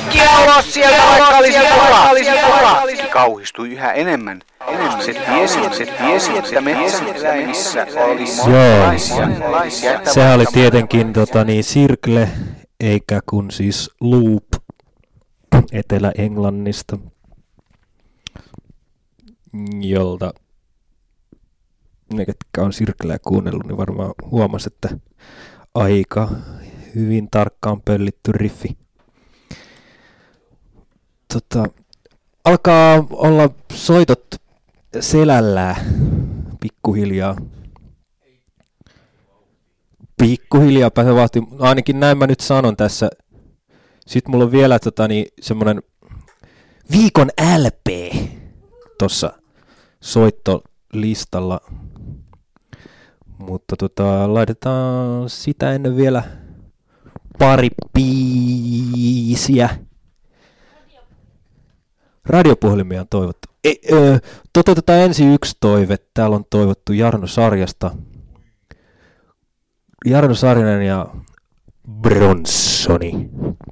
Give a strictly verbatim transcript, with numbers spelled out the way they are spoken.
Äkkiä ulos sieltä, vaikka olisi pula! Kauhistui yhä enemmän. Se tiesi, se tiesi, että metsäeläimissä oli monenlaisia. Sehän oli tietenkin tota, niin, Sirkle, eikä kun siis Loop Etelä-Englannista, jolta ne, ketkä on Sirkleä kuunnellut, niin varmaan huomasi, että aika hyvin tarkkaan pöllitty riffi. Tota, alkaa olla soitot selällään pikkuhiljaa. Pikkuhiljaa pääsee vahti. Ainakin näin mä nyt sanon tässä. Sitten mulla on vielä tota, niin, semmonen viikon L P tossa soittolistalla. Mutta tota, laitetaan sitä ennen vielä pari biisiä. Radiopuhelimia on toivottu. E, ö, toteutetaan ensin yksi toive. Täällä on toivottu Jarno Sarjasta. Jarno Sarjanen ja Bronsoni.